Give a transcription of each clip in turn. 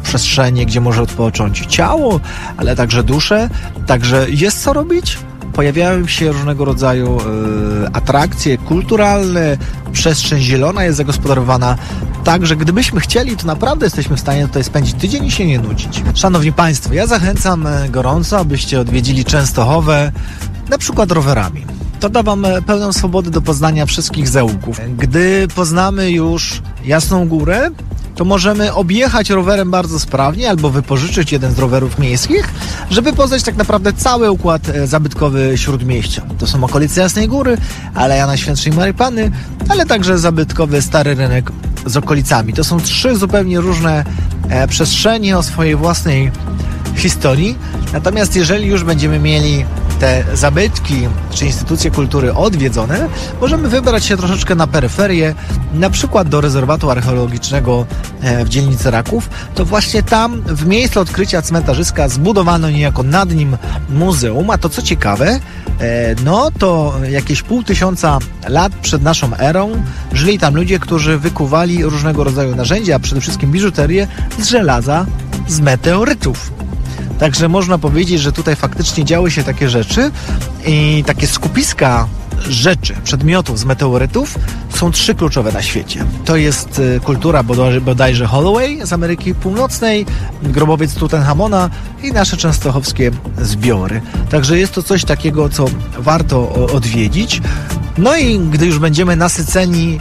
przestrzenie, gdzie może odpocząć ciało, ale także duszę. Także jest co robić. Pojawiają się różnego rodzaju atrakcje kulturalne, przestrzeń zielona jest zagospodarowana. Także gdybyśmy chcieli, to naprawdę jesteśmy w stanie tutaj spędzić tydzień i się nie nudzić. Szanowni Państwo, ja zachęcam gorąco, abyście odwiedzili Częstochowę, na przykład rowerami. To da Wam pełną swobodę do poznania wszystkich zaułków. Gdy poznamy już Jasną Górę, to możemy objechać rowerem bardzo sprawnie albo wypożyczyć jeden z rowerów miejskich, żeby poznać tak naprawdę cały układ zabytkowy Śródmieścia. To są okolice Jasnej Góry, Aleja Najświętszej Maryi Panny, ale także zabytkowy Stary Rynek z okolicami. To są 3 zupełnie różne przestrzenie o swojej własnej historii. Natomiast jeżeli już będziemy mieli te zabytki czy instytucje kultury odwiedzone, możemy wybrać się troszeczkę na peryferię, na przykład do rezerwatu archeologicznego w dzielnicy Raków. To właśnie tam, w miejscu odkrycia cmentarzyska, zbudowano niejako nad nim muzeum, a to co ciekawe, no to jakieś 500 lat przed naszą erą żyli tam ludzie, którzy wykuwali różnego rodzaju narzędzia, a przede wszystkim biżuterię z żelaza, z meteorytów. Także można powiedzieć, że tutaj faktycznie działy się takie rzeczy i takie skupiska rzeczy, przedmiotów z meteorytów są 3 kluczowe na świecie. To jest kultura bodajże Holloway z Ameryki Północnej, grobowiec Tutenchamona i nasze częstochowskie zbiory. Także jest to coś takiego, co warto odwiedzić. No i gdy już będziemy nasyceni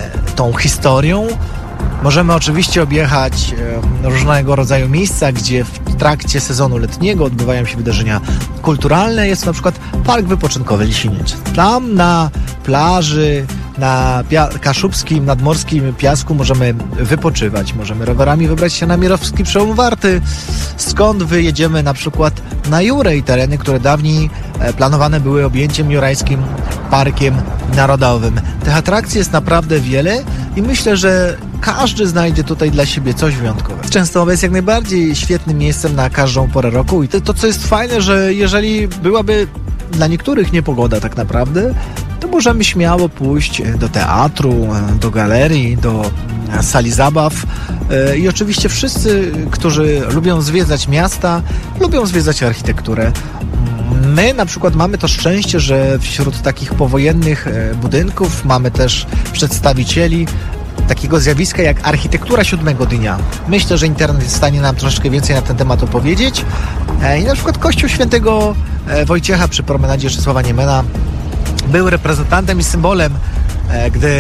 tą historią, możemy oczywiście objechać różnego rodzaju miejsca, gdzie w trakcie sezonu letniego odbywają się wydarzenia kulturalne. Jest na przykład Park Wypoczynkowy Lisiniec. Tam na plaży, na kaszubskim, nadmorskim piasku możemy wypoczywać. Możemy rowerami wybrać się na Mirowski Przełom Warty, skąd wyjedziemy na przykład na Jurę i tereny, które dawniej planowane były objęciem Jurajskim Parkiem Narodowym. Tych atrakcji jest naprawdę wiele i myślę, że każdy znajdzie tutaj dla siebie coś wyjątkowego. Częstochowa jest jak najbardziej świetnym miejscem na każdą porę roku i to co jest fajne, że jeżeli byłaby dla niektórych niepogoda tak naprawdę, to możemy śmiało pójść do teatru, do galerii, do sali zabaw i oczywiście wszyscy, którzy lubią zwiedzać miasta, lubią zwiedzać architekturę. My na przykład mamy to szczęście, że wśród takich powojennych budynków mamy też przedstawicieli takiego zjawiska jak architektura 7 dnia. Myślę, że internet jest w stanie nam troszeczkę więcej na ten temat opowiedzieć. I na przykład Kościół Świętego Wojciecha przy promenadzie Czesława Niemena był reprezentantem i symbolem, gdy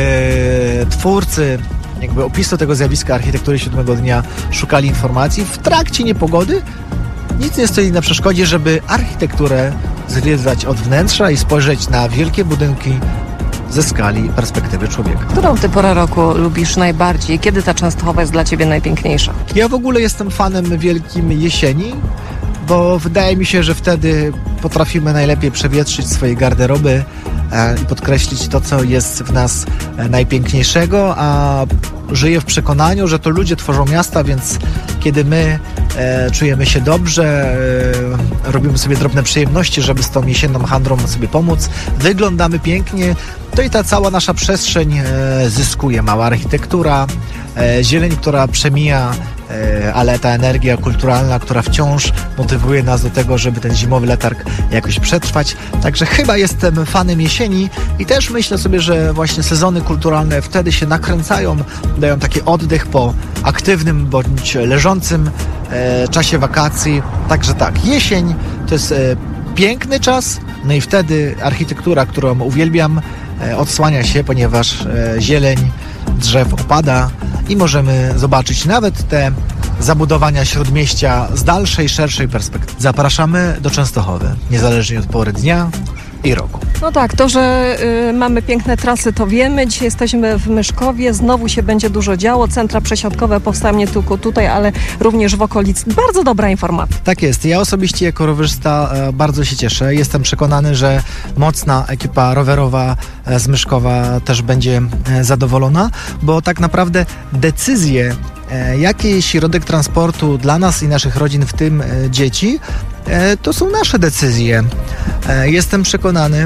twórcy jakby opisu tego zjawiska architektury 7 dnia szukali informacji w trakcie niepogody. Nic nie stoi na przeszkodzie, żeby architekturę zwiedzać od wnętrza i spojrzeć na wielkie budynki ze skali perspektywy człowieka. Którą ty porę roku lubisz najbardziej? Kiedy ta Częstochowa jest dla ciebie najpiękniejsza? Ja w ogóle jestem fanem wielkim jesieni, bo wydaje mi się, że wtedy potrafimy najlepiej przewietrzyć swoje garderoby i podkreślić to, co jest w nas najpiękniejszego, a żyję w przekonaniu, że to ludzie tworzą miasta, więc kiedy my czujemy się dobrze, robimy sobie drobne przyjemności, żeby z tą jesienną handlą sobie pomóc, wyglądamy pięknie, to i ta cała nasza przestrzeń zyskuje. Mała architektura, zieleń, która przemija, ale ta energia kulturalna, która wciąż motywuje nas do tego, żeby ten zimowy letarg jakoś przetrwać. Także chyba jestem fanem jesieni i też myślę sobie, że właśnie sezony kulturalne wtedy się nakręcają, dają taki oddech po aktywnym bądź leżącym czasie wakacji. Także tak, jesień to jest piękny czas, no i wtedy architektura, którą uwielbiam, odsłania się, ponieważ zieleń drzew opada i możemy zobaczyć nawet te zabudowania Śródmieścia z dalszej, szerszej perspektywy. Zapraszamy do Częstochowy, niezależnie od pory dnia i roku. No tak, to, że mamy piękne trasy, to wiemy. Dzisiaj jesteśmy w Myszkowie, znowu się będzie dużo działo. Centra przesiadkowe powstają nie tylko tutaj, ale również w okolicy. Bardzo dobra informacja. Tak jest. Ja osobiście jako rowerzysta bardzo się cieszę. Jestem przekonany, że mocna ekipa rowerowa z Myszkowa też będzie zadowolona, bo tak naprawdę decyzje, jaki środek transportu dla nas i naszych rodzin, w tym dzieci, to są nasze decyzje. Jestem przekonany,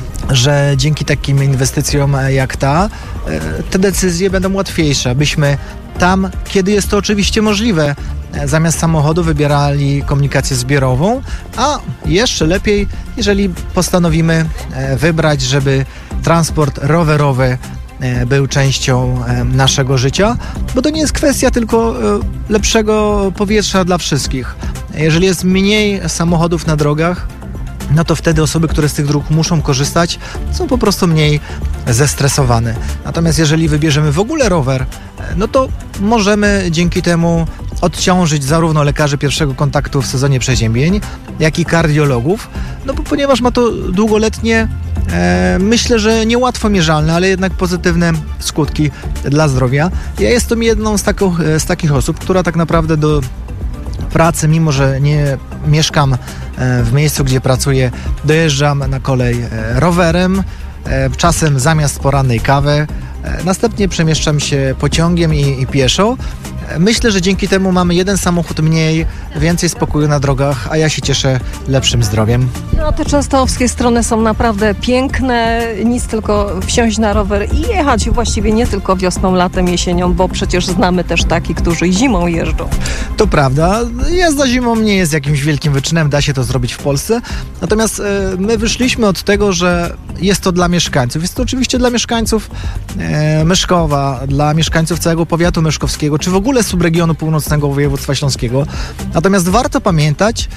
że dzięki takim inwestycjom jak ta, te decyzje będą łatwiejsze, abyśmy tam, kiedy jest to oczywiście możliwe, zamiast samochodu wybierali komunikację zbiorową, a jeszcze lepiej, jeżeli postanowimy wybrać, żeby transport rowerowy był częścią naszego życia, bo to nie jest kwestia tylko lepszego powietrza dla wszystkich. Jeżeli jest mniej samochodów na drogach, no to wtedy osoby, które z tych dróg muszą korzystać, są po prostu mniej zestresowane. Natomiast jeżeli wybierzemy w ogóle rower, no to możemy dzięki temu odciążyć zarówno lekarzy pierwszego kontaktu w sezonie przeziębień, jak i kardiologów, no bo ponieważ ma to długoletnie, myślę, że niełatwo mierzalne, ale jednak pozytywne skutki dla zdrowia. Ja jestem jedną z takich osób, która tak naprawdę do pracy, mimo że nie mieszkam w miejscu, gdzie pracuję, dojeżdżam na kolej rowerem, czasem zamiast porannej kawy. Następnie przemieszczam się pociągiem i pieszo. Myślę, że dzięki temu mamy jeden samochód mniej, więcej spokoju na drogach, a ja się cieszę lepszym zdrowiem. No, te częstochowskie strony są naprawdę piękne. Nic tylko wsiąść na rower i jechać właściwie nie tylko wiosną, latem, jesienią, bo przecież znamy też takich, którzy zimą jeżdżą. To prawda. Jazda zimą nie jest jakimś wielkim wyczynem, da się to zrobić w Polsce. Natomiast my wyszliśmy od tego, że jest to dla mieszkańców. Jest to oczywiście dla mieszkańców Myszkowa, dla mieszkańców całego powiatu myszkowskiego, czy w ogóle subregionu północnego województwa śląskiego. Natomiast warto pamiętać,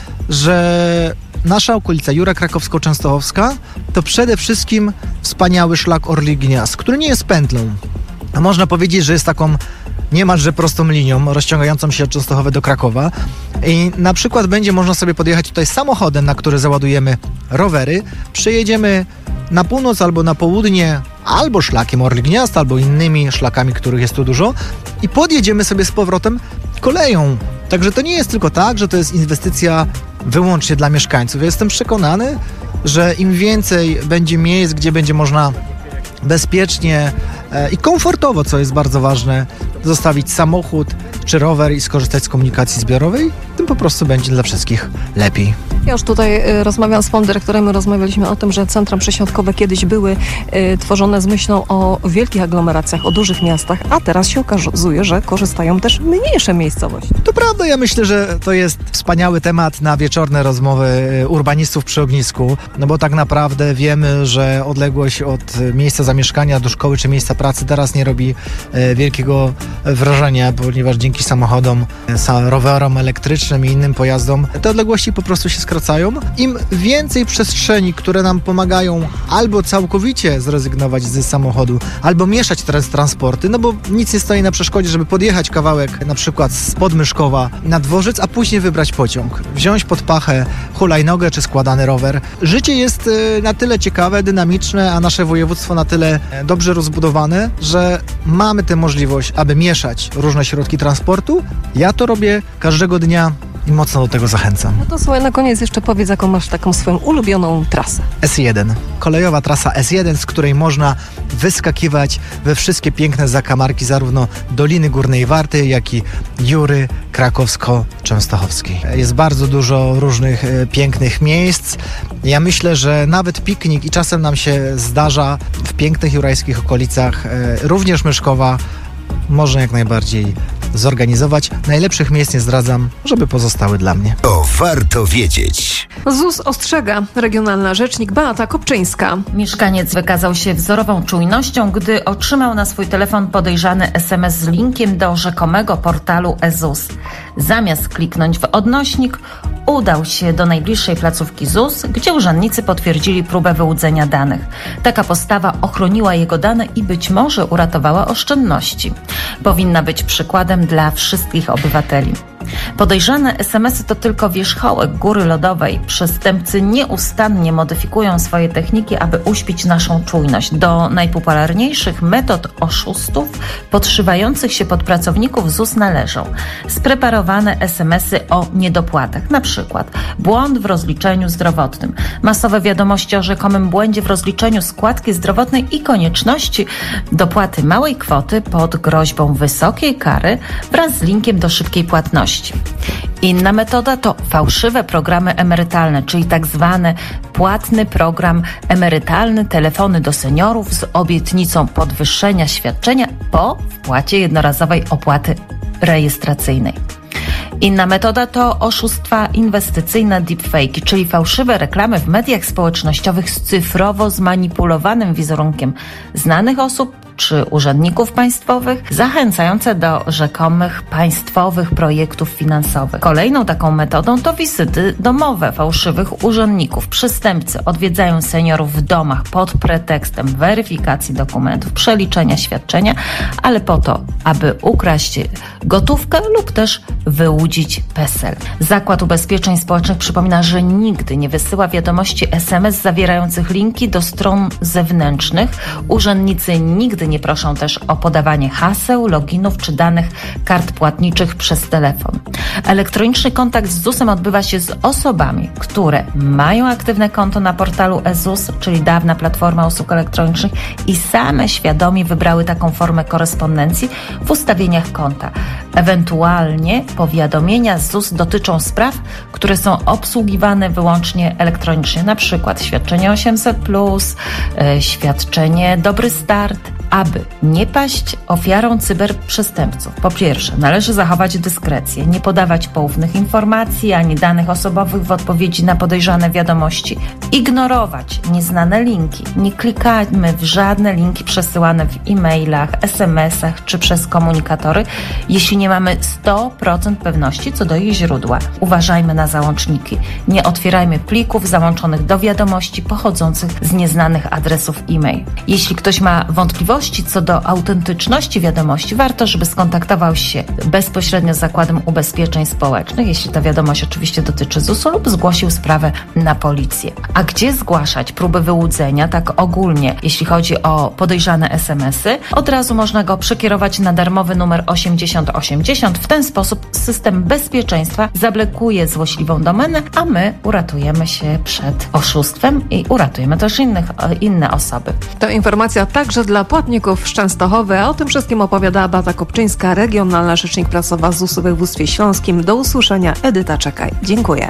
że nasza okolica Jura Krakowsko-Częstochowska to przede wszystkim wspaniały szlak Orlik-Gniazd, który nie jest pętlą. A można powiedzieć, że jest taką niemalże prostą linią rozciągającą się od Częstochowy do Krakowa. I na przykład będzie można sobie podjechać tutaj samochodem, na który załadujemy rowery, przejedziemy na północ albo na południe, albo szlakiem Orlik-Gniazd, albo innymi szlakami, których jest tu dużo, i podjedziemy sobie z powrotem koleją. Także to nie jest tylko tak, że to jest inwestycja wyłącznie dla mieszkańców. Ja jestem przekonany, że im więcej będzie miejsc, gdzie będzie można bezpiecznie i komfortowo, co jest bardzo ważne, zostawić samochód czy rower i skorzystać z komunikacji zbiorowej, tym po prostu będzie dla wszystkich lepiej. Ja już tutaj rozmawiam z panem dyrektorem, rozmawialiśmy o tym, że centra przesiadkowe kiedyś były tworzone z myślą o wielkich aglomeracjach, o dużych miastach, a teraz się okazuje, że korzystają też mniejsze miejscowości. To prawda, ja myślę, że to jest wspaniały temat na wieczorne rozmowy urbanistów przy ognisku, no bo tak naprawdę wiemy, że odległość od miejsca zamieszkania do szkoły czy miejsca pracy teraz nie robi wielkiego wrażenia, ponieważ dzięki samochodom, rowerom elektrycznym i innym pojazdom te odległości po prostu się skracają. Im więcej przestrzeni, które nam pomagają albo całkowicie zrezygnować z samochodu, albo mieszać transporty, no bo nic nie stoi na przeszkodzie, żeby podjechać kawałek na przykład spod Myszkowa na dworzec, a później wybrać pociąg, wziąć pod pachę hulajnogę czy składany rower. Życie jest na tyle ciekawe, dynamiczne, a nasze województwo na tyle dobrze rozbudowane, że mamy tę możliwość, aby mieszać różne środki transportu. Ja to robię każdego dnia i mocno do tego zachęcam. No to słuchaj, na koniec jeszcze powiedz, jaką masz taką swoją ulubioną trasę. S1. Kolejowa trasa S1, z której można wyskakiwać we wszystkie piękne zakamarki zarówno Doliny Górnej Warty, jak i Jury Krakowsko-Częstochowskiej. Jest bardzo dużo różnych pięknych miejsc. Ja myślę, że nawet piknik i czasem nam się zdarza w pięknych jurajskich okolicach, również Myszkowa, można jak najbardziej zorganizować. Najlepszych miejsc nie zdradzam, żeby pozostały dla mnie. To warto wiedzieć. ZUS ostrzega. Regionalna rzecznik Beata Kopczyńska. Mieszkaniec wykazał się wzorową czujnością, gdy otrzymał na swój telefon podejrzany SMS z linkiem do rzekomego portalu e-ZUS. Zamiast kliknąć w odnośnik, udał się do najbliższej placówki ZUS, gdzie urzędnicy potwierdzili próbę wyłudzenia danych. Taka postawa ochroniła jego dane i być może uratowała oszczędności. Powinna być przykładem dla wszystkich obywateli. Podejrzane SMS-y to tylko wierzchołek góry lodowej. Przestępcy nieustannie modyfikują swoje techniki, aby uśpić naszą czujność. Do najpopularniejszych metod oszustów podszywających się pod pracowników ZUS należą spreparowane SMS-y o niedopłatach, na przykład błąd w rozliczeniu zdrowotnym, masowe wiadomości o rzekomym błędzie w rozliczeniu składki zdrowotnej i konieczności dopłaty małej kwoty pod groźbą wysokiej kary wraz z linkiem do szybkiej płatności. Inna metoda to fałszywe programy emerytalne, czyli tak zwany płatny program emerytalny, telefony do seniorów z obietnicą podwyższenia świadczenia po wpłacie jednorazowej opłaty rejestracyjnej. Inna metoda to oszustwa inwestycyjne, deepfake, czyli fałszywe reklamy w mediach społecznościowych z cyfrowo zmanipulowanym wizerunkiem znanych osób czy urzędników państwowych, zachęcające do rzekomych państwowych projektów finansowych. Kolejną taką metodą to wizyty domowe fałszywych urzędników. Przestępcy odwiedzają seniorów w domach pod pretekstem weryfikacji dokumentów, przeliczenia świadczenia, ale po to, aby ukraść gotówkę lub też wyłudzić PESEL. Zakład Ubezpieczeń Społecznych przypomina, że nigdy nie wysyła wiadomości SMS zawierających linki do stron zewnętrznych. Urzędnicy nigdy nie proszą też o podawanie haseł, loginów czy danych kart płatniczych przez telefon. Elektroniczny kontakt z ZUS-em odbywa się z osobami, które mają aktywne konto na portalu e-ZUS, czyli dawna platforma usług elektronicznych, i same świadomie wybrały taką formę korespondencji w ustawieniach konta. Ewentualnie powiadomienia z ZUS dotyczą spraw, które są obsługiwane wyłącznie elektronicznie, na przykład świadczenie 800+, świadczenie Dobry Start. Aby nie paść ofiarą cyberprzestępców, po pierwsze, należy zachować dyskrecję, nie podawać poufnych informacji ani danych osobowych w odpowiedzi na podejrzane wiadomości, ignorować nieznane linki, nie klikajmy w żadne linki przesyłane w e-mailach, SMS-ach czy przez komunikatory, jeśli nie mamy 100% pewności co do ich źródła. Uważajmy na załączniki, nie otwierajmy plików załączonych do wiadomości pochodzących z nieznanych adresów e-mail. Jeśli ktoś ma wątpliwości co do autentyczności wiadomości, warto, żeby skontaktował się bezpośrednio z Zakładem Ubezpieczeń Społecznych, jeśli ta wiadomość oczywiście dotyczy ZUS-u, lub zgłosił sprawę na policję. A gdzie zgłaszać próby wyłudzenia, tak ogólnie, jeśli chodzi o podejrzane SMS-y? Od razu można go przekierować na darmowy numer 8080. W ten sposób system bezpieczeństwa zablokuje złośliwą domenę, a my uratujemy się przed oszustwem i uratujemy też inne osoby. To informacja także dla płatników z Częstochowy, a o tym wszystkim opowiadała Beata Kopczyńska, regionalna rzecznik prasowa ZUS-u we województwie śląskim. Do usłyszenia. Edyta Czekaj. Dziękuję.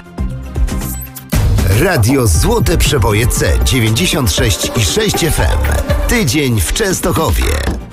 Radio Złote Przeboje C 96,6 FM. Tydzień w Częstochowie.